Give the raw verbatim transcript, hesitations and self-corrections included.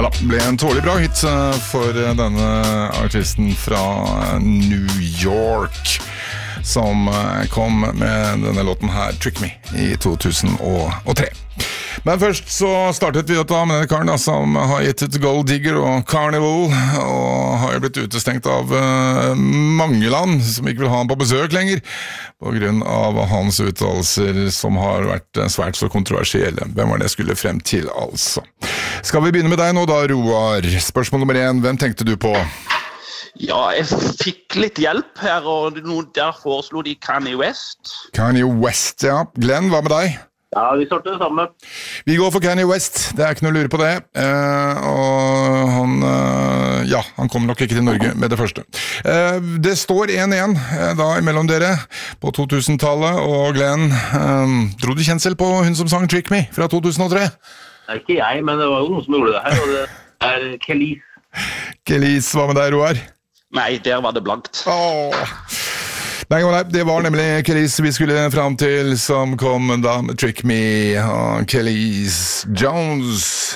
Neida, det ble en tålig bra hit for denne artisten fra New York, som kom med denne låten her, Trick Me, i to tusen og tre. Men først så startet vi å ta med denne karen da, som har gitt ut Gold Digger og Carnival, og har jo blitt utestengt av uh, mange land som ikke vil ha han på besøk lenger, på grunn av hans uttalelser som har vært svært så kontroversielle. Hvem var det jeg skulle frem til, altså? Skal vi begynne med deg nå da, Roar? Spørsmål nummer én, hvem tenkte du på? Ja, jeg fikk litt hjelp her, og noen der foreslo de Kanye West. Kanye West, ja. Glenn, hva med deg? Ja, vi starter det samme. Vi går for Kanye West, det er ikke noe å lure på det. Eh, og han, eh, ja, han kommer nok ikke til Norge med det første. Eh, det står en en eh, da imellom dere på to tusen-tallet, og Glenn, eh, dro du kjensel på hun som sang Trick Me fra to tusen og tre? Det er ikke jeg, men det var jo noen som gjorde det her, og det er Kelis. Kelis, hva med deg, Roar? Nei, der var det blankt. Åh... Nei, nei, det var nemlig Kelis vi skulle frem til, som kom da med Trick Me, og Kelis Jones.